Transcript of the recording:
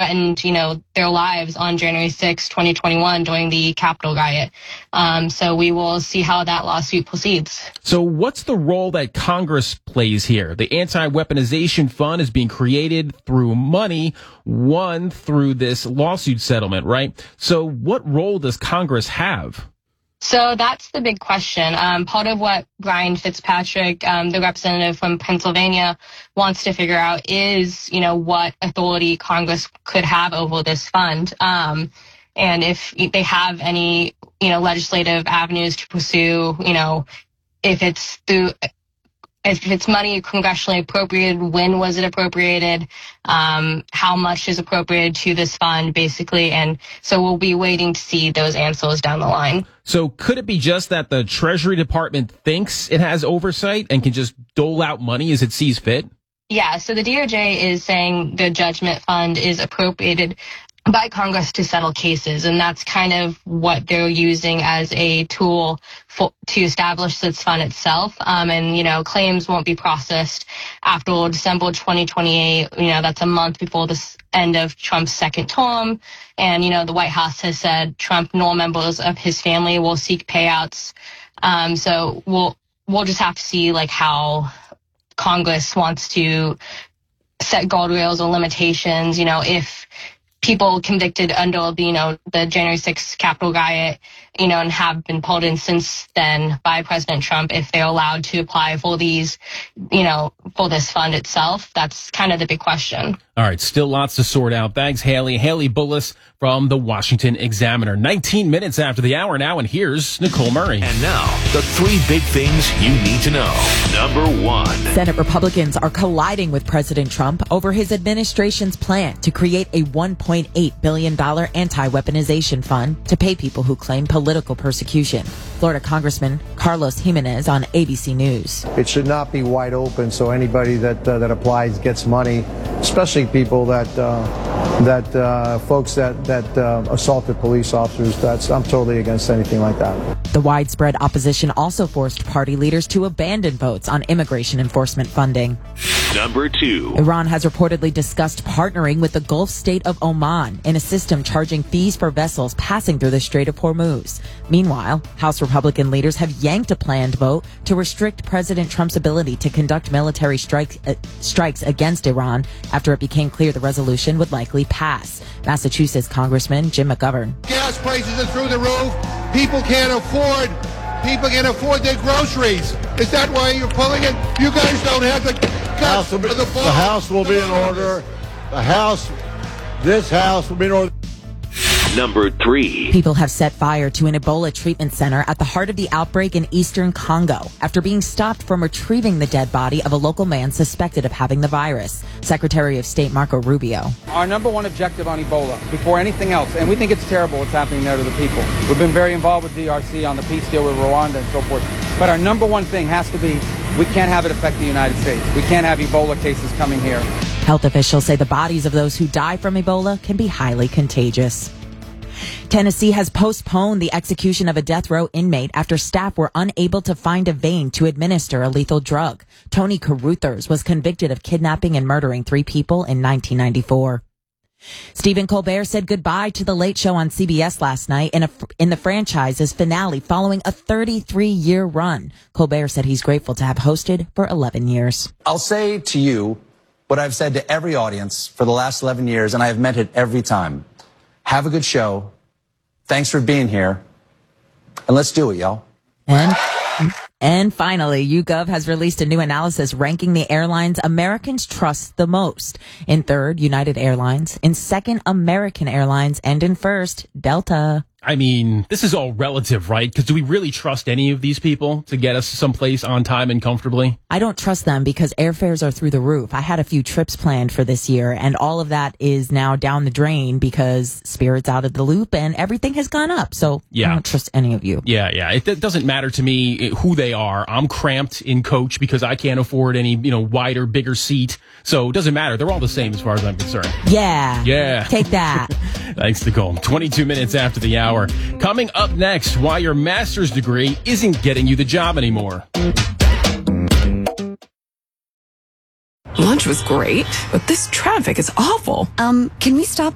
threatened, their lives on January 6, 2021 during the Capitol riot. So we will see how that lawsuit proceeds. So what's the role that Congress plays here? The anti-weaponization fund is being created through money won through this lawsuit settlement, right? So what role does Congress have? So that's the big question. Part of what Brian Fitzpatrick, the representative from Pennsylvania, wants to figure out is, what authority Congress could have over this fund. And if they have any, legislative avenues to pursue, if it's money congressionally appropriated, when was it appropriated, how much is appropriated to this fund, basically. And so we'll be waiting to see those answers down the line. So could it be just that the Treasury Department thinks it has oversight and can just dole out money as it sees fit? Yeah, so the DOJ is saying the judgment fund is appropriated by Congress to settle cases, and that's kind of what they're using as a tool to establish this fund itself. And claims won't be processed after December 2028. That's a month before the end of Trump's second term. And the White House has said Trump nor members of his family will seek payouts. So we'll just have to see how Congress wants to set guardrails or limitations. If people convicted under the January 6th Capitol riot, and have been pulled in since then by President Trump, if they're allowed to apply for these, for this fund itself, that's kind of the big question. All right, still lots to sort out. Thanks, Haley. Haley Bullis from the Washington Examiner. 19 minutes after the hour now, and here's Nicole Murray. And now, the three big things you need to know. Number one. Senate Republicans are colliding with President Trump over his administration's plan to create a $1.8 billion anti-weaponization fund to pay people who claim political persecution. Florida Congressman Carlos Jimenez on ABC News. It should not be wide open so anybody that applies gets money, especially people folks that assaulted police officers. I'm totally against anything like that. The widespread opposition also forced party leaders to abandon votes on immigration enforcement funding. Number two. Iran has reportedly discussed partnering with the Gulf state of Oman in a system charging fees for vessels passing through the Strait of Hormuz. Meanwhile, House Republican leaders have yanked a planned vote to restrict President Trump's ability to conduct military strikes against Iran after it became clear the resolution would likely pass. Massachusetts Congressman Jim McGovern. Gas prices are through the roof. People can't afford their groceries. Is that why you're pulling it? You guys don't have the guts of the ball. The House will be in order. This House will be in order. Number three. People have set fire to an Ebola treatment center at the heart of the outbreak in eastern Congo after being stopped from retrieving the dead body of a local man suspected of having the virus. Secretary of State Marco Rubio. Our number one objective on Ebola, before anything else, and we think it's terrible what's happening there to the people. We've been very involved with DRC on the peace deal with Rwanda and so forth. But our number one thing has to be we can't have it affect the United States. We can't have Ebola cases coming here. Health officials say the bodies of those who die from Ebola can be highly contagious. Tennessee has postponed the execution of a death row inmate after staff were unable to find a vein to administer a lethal drug. Tony Caruthers was convicted of kidnapping and murdering 3 people in 1994. Stephen Colbert said goodbye to The Late Show on CBS last night in the franchise's finale following a 33-year run. Colbert said he's grateful to have hosted for 11 years. I'll say to you what I've said to every audience for the last 11 years, and I have meant it every time. Have a good show. Thanks for being here. And let's do it, y'all. And finally, YouGov has released a new analysis ranking the airlines Americans trust the most. In third, United Airlines. In second, American Airlines. And in first, Delta. I mean, this is all relative, right? Because do we really trust any of these people to get us someplace on time and comfortably? I don't trust them because airfares are through the roof. I had a few trips planned for this year, and all of that is now down the drain because Spirit's out of the loop and everything has gone up. So I don't trust any of you. Yeah. It doesn't matter to me who they are. I'm cramped in coach because I can't afford any, wider, bigger seat. So it doesn't matter. They're all the same as far as I'm concerned. Yeah. Take that. Thanks, Nicole. 22 minutes after the hour. Coming up next, why your master's degree isn't getting you the job anymore. Lunch was great, but this traffic is awful. Can we stop